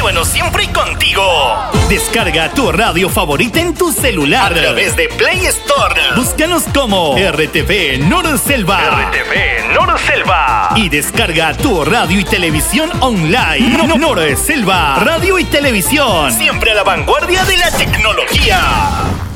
bueno, siempre contigo. Descarga tu radio favorita en tu celular a través de Play Store. Búscanos como RTV Norselva. RTV Norselva. Y descarga tu radio y televisión online. Norselva, radio y televisión. Siempre a la vanguardia de la tecnología.